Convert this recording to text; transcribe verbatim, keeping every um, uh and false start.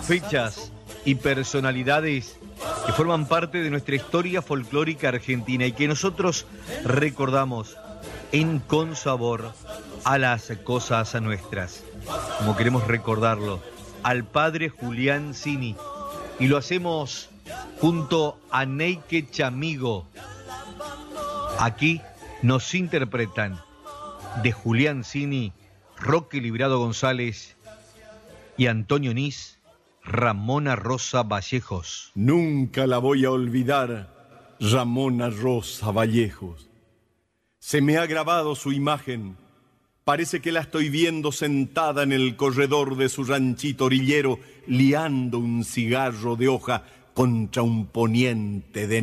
fechas y personalidades que forman parte de nuestra historia folclórica argentina y que nosotros recordamos en consabor a las cosas nuestras, como queremos recordarlo, al padre Julián Cini, y lo hacemos junto a Neike Chamigo. Aquí nos interpretan de Julián Cini, Roque Librado González y Antonio Nis, Ramona Rosa Vallejos. Nunca la voy a olvidar, Ramona Rosa Vallejos. Se me ha grabado su imagen. Parece que la estoy viendo sentada en el corredor de su ranchito orillero, liando un cigarro de hoja contra un poniente de